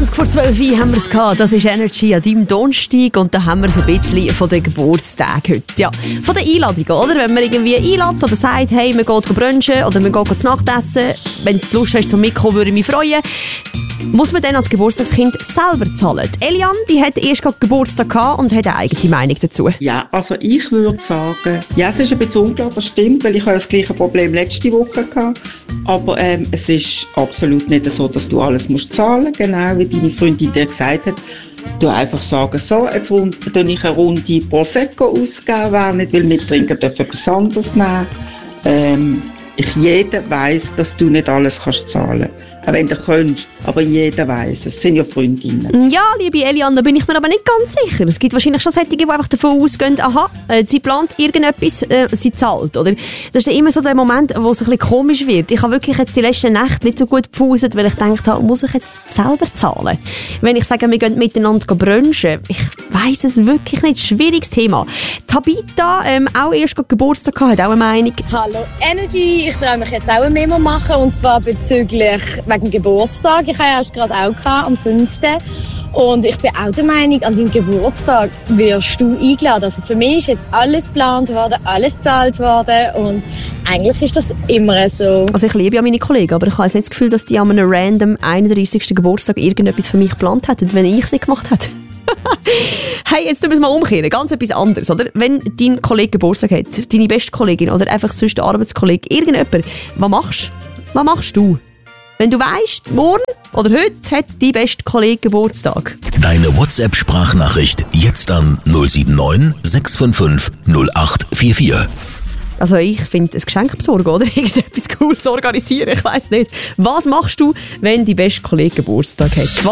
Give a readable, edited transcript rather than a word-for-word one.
11:40 haben wir es gehabt. Das ist Energy an deinem Donnerstag und da haben wir so ein bisschen von den Geburtstagen heute. Ja, von den Einladungen, oder? Wenn man irgendwie einlädt oder sagt, hey, wir gehen brunchen oder wir gehen zu Nacht essen. Wenn du Lust hast zum Mitkommen, würde ich mich freuen. Muss man dann als Geburtstagskind selber zahlen? Eliane, die hat erst gerade Geburtstag gehabt und hat eine eigene Meinung dazu. Ja, also ich würde sagen, ja, es ist ein bisschen unklar, das stimmt, weil ich habe das gleiche Problem letzte Woche gehabt. Aber es ist absolut nicht so, dass du alles musst zahlen, genau wie deine Freundin dir gesagt hat. Du einfach sagen, so, jetzt tue ich eine Runde Prosecco ausgeben, wer nicht will mittrinken, darf etwas anderes nehmen. Jeder weiss, dass du nicht alles kannst zahlen. Auch wenn du könntest, aber jeder weiss, es sind ja Freundinnen. Ja, liebe Eliane, da bin ich mir aber nicht ganz sicher. Es gibt wahrscheinlich schon solche, die einfach davon ausgehen, aha, sie plant irgendetwas, sie zahlt, oder? Das ist immer so der Moment, wo es ein bisschen komisch wird. Ich habe wirklich jetzt die letzten Nächte nicht so gut gepauset, weil ich gedacht habe, muss ich jetzt selber zahlen? Wenn ich sage, wir gehen miteinander brunchen, ich weiss es wirklich nicht. Schwieriges Thema. Tabita, auch erst Geburtstag gehabt, hat auch eine Meinung. Hallo Energy, ich traue mich jetzt auch ein Memo machen, und zwar bezüglich wegen Geburtstag. Ich habe erst gerade auch gehabt, am 5. Und ich bin auch der Meinung, an deinem Geburtstag wirst du eingeladen. Also für mich ist jetzt alles geplant worden, alles gezahlt worden und eigentlich ist das immer so. Also ich liebe ja meine Kollegen, aber ich habe jetzt nicht das Gefühl, dass die an einem random 31. Geburtstag irgendetwas für mich geplant hätten, wenn ich es nicht gemacht hätte. Hey, jetzt tun wir es mal umkehren. Ganz etwas anderes, oder? Wenn dein Kollege Geburtstag hat, deine beste Kollegin oder einfach sonst der Arbeitskollege, irgendjemand, was machst du? Was machst du? Wenn du weisst, morgen oder heute hat dein bester Kollege Geburtstag. Deine WhatsApp-Sprachnachricht jetzt an 079 655 0844. Also ich finde, ein Geschenk besorgen oder irgendetwas Cooles organisieren, ich weiss nicht. Was machst du, wenn dein bester Kollege Geburtstag hat?